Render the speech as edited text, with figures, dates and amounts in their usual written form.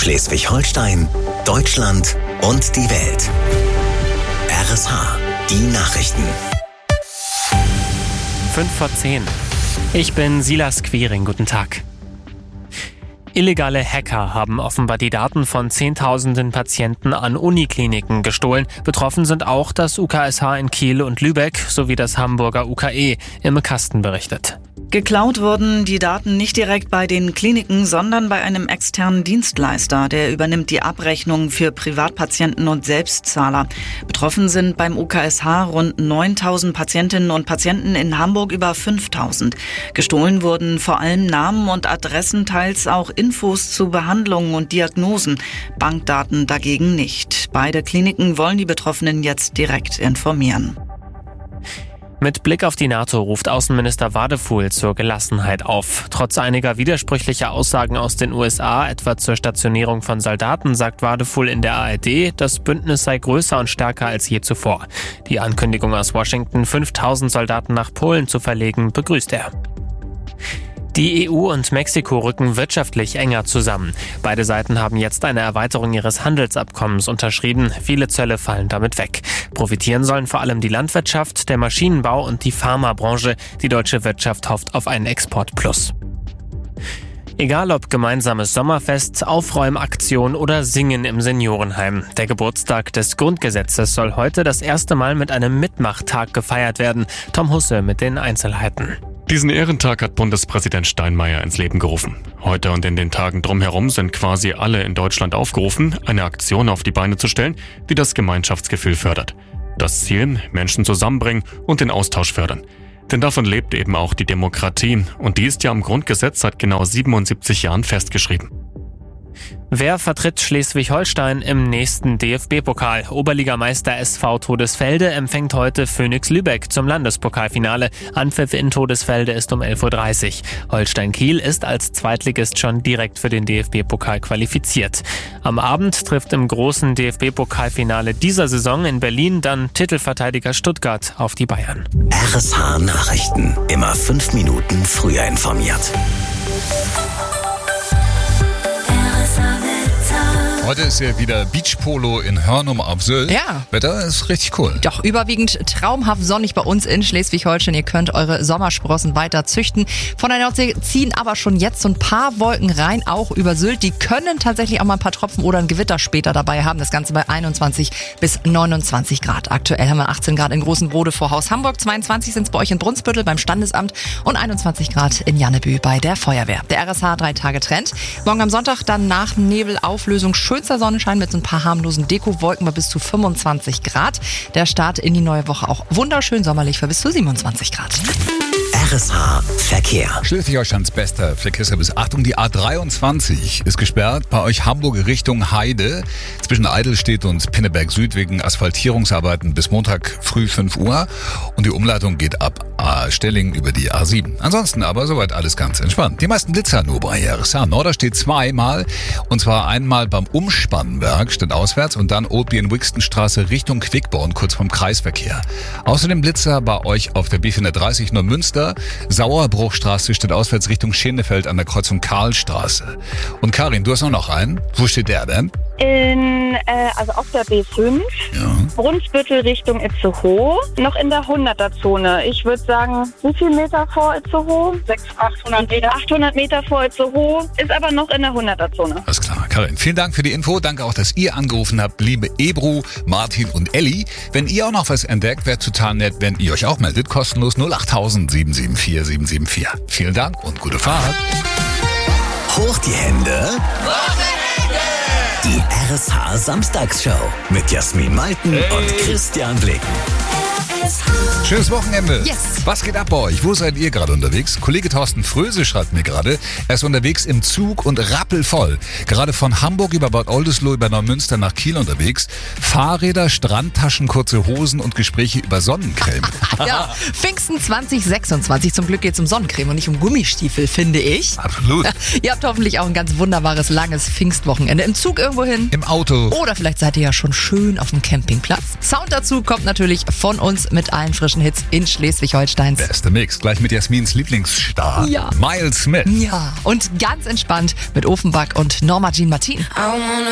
Schleswig-Holstein, Deutschland und die Welt. RSH, die Nachrichten. 5:10. Ich bin Silas Quiring, guten Tag. Illegale Hacker haben offenbar die Daten von Zehntausenden Patienten an Unikliniken gestohlen. Betroffen sind auch das UKSH in Kiel und Lübeck sowie das Hamburger UKE, im Kasten berichtet. Geklaut wurden die Daten nicht direkt bei den Kliniken, sondern bei einem externen Dienstleister. Der übernimmt die Abrechnung für Privatpatienten und Selbstzahler. Betroffen sind beim UKSH rund 9.000 Patientinnen und Patienten, in Hamburg über 5.000. Gestohlen wurden vor allem Namen und Adressen, teils auch Infos zu Behandlungen und Diagnosen. Bankdaten dagegen nicht. Beide Kliniken wollen die Betroffenen jetzt direkt informieren. Mit Blick auf die NATO ruft Außenminister Wadefuhl zur Gelassenheit auf. Trotz einiger widersprüchlicher Aussagen aus den USA, etwa zur Stationierung von Soldaten, sagt Wadefuhl in der ARD, das Bündnis sei größer und stärker als je zuvor. Die Ankündigung aus Washington, 5.000 Soldaten nach Polen zu verlegen, begrüßt er. Die EU und Mexiko rücken wirtschaftlich enger zusammen. Beide Seiten haben jetzt eine Erweiterung ihres Handelsabkommens unterschrieben. Viele Zölle fallen damit weg. Profitieren sollen vor allem die Landwirtschaft, der Maschinenbau und die Pharmabranche. Die deutsche Wirtschaft hofft auf einen Exportplus. Egal ob gemeinsames Sommerfest, Aufräumaktion oder Singen im Seniorenheim. Der Geburtstag des Grundgesetzes soll heute das erste Mal mit einem Mitmachtag gefeiert werden. Tom Husse mit den Einzelheiten. Diesen Ehrentag hat Bundespräsident Steinmeier ins Leben gerufen. Heute und in den Tagen drumherum sind quasi alle in Deutschland aufgerufen, eine Aktion auf die Beine zu stellen, die das Gemeinschaftsgefühl fördert. Das Ziel, Menschen zusammenbringen und den Austausch fördern. Denn davon lebt eben auch die Demokratie. Und die ist ja im Grundgesetz seit genau 77 Jahren festgeschrieben. Wer vertritt Schleswig-Holstein im nächsten DFB-Pokal? Oberligameister SV Todesfelde empfängt heute Phoenix Lübeck zum Landespokalfinale. Anpfiff in Todesfelde ist um 11:30 Uhr. Holstein Kiel ist als Zweitligist schon direkt für den DFB-Pokal qualifiziert. Am Abend trifft im großen DFB-Pokalfinale dieser Saison in Berlin dann Titelverteidiger Stuttgart auf die Bayern. RSH Nachrichten. Immer 5 Minuten früher informiert. Heute ist ja wieder Beachpolo in Hörnum auf Sylt. Ja. Wetter ist richtig cool. Doch überwiegend traumhaft sonnig bei uns in Schleswig-Holstein. Ihr könnt eure Sommersprossen weiter züchten. Von der Nordsee ziehen aber schon jetzt so ein paar Wolken rein, auch über Sylt. Die können tatsächlich auch mal ein paar Tropfen oder ein Gewitter später dabei haben. Das Ganze bei 21 bis 29 Grad. Aktuell haben wir 18 Grad in Großenbrode vor Haus Hamburg, 22 sind es bei euch in Brunsbüttel beim Standesamt und 21 Grad in Jannebü bei der Feuerwehr. Der RSH 3-Tage-Trend. Morgen am Sonntag dann nach Nebelauflösung schönster Sonnenschein mit so ein paar harmlosen Dekowolken bei bis zu 25 Grad. Der Start in die neue Woche auch wunderschön sommerlich für bis zu 27 Grad. RSH Verkehr. Schleswig-Holsteins bester Verkehrsservice. Achtung, die A23 ist gesperrt. Bei euch Hamburg Richtung Heide. Zwischen Eidelstedt und Pinneberg Süd wegen Asphaltierungsarbeiten bis Montag früh 5 Uhr. Und die Umleitung geht ab Stellingen über die A7. Ansonsten aber soweit alles ganz entspannt. Die meisten Blitzer nur bei RSH. Norderstedt zweimal. Und zwar einmal beim Umspannwerk stadtauswärts und dann Oldbier-Wixtenstraße Richtung Quickborn, kurz vom Kreisverkehr. Außerdem Blitzer bei euch auf der B430 Neumünster. Sauerbruchstraße stadtauswärts Richtung Schenefeld an der Kreuzung Karlstraße. Und Karin, du hast auch noch einen. Wo steht der denn? Also auf der B5, ja. Brunsbüttel Richtung Itzehoe, noch in der 100er-Zone. Ich würde sagen, wie viel Meter vor Itzehoe? 800 Meter. 800 Meter vor Itzehoe, ist aber noch in der 100er-Zone. Alles klar. Karin, vielen Dank für die Info. Danke auch, dass ihr angerufen habt, liebe Ebru, Martin und Elli. Wenn ihr auch noch was entdeckt, wäre total nett, wenn ihr euch auch meldet. Kostenlos 08000 774 774. Vielen Dank und gute Fahrt. Hoch die Hände. Die RSH Samstagsshow mit Jasmin Malten und Christian Blicken. Schönes Wochenende. Yes. Was geht ab bei euch? Wo seid ihr gerade unterwegs? Kollege Thorsten Fröse schreibt mir gerade, er ist unterwegs im Zug und rappelvoll. Gerade von Hamburg über Bad Oldesloe über Neumünster nach Kiel unterwegs. Fahrräder, Strandtaschen, kurze Hosen und Gespräche über Sonnencreme. Ja, Pfingsten 2026. Zum Glück geht es um Sonnencreme und nicht um Gummistiefel, finde ich. Absolut. Ihr habt hoffentlich auch ein ganz wunderbares, langes Pfingstwochenende. Im Zug irgendwo hin. Im Auto. Oder vielleicht seid ihr ja schon schön auf dem Campingplatz. Sound dazu kommt natürlich von uns mit allen frischen Hits in Schleswig-Holsteins. Beste Mix, gleich mit Jasmins Lieblingsstar, Ja. Miles Smith. Ja, und ganz entspannt mit Ofenbach und Norma Jean Martin.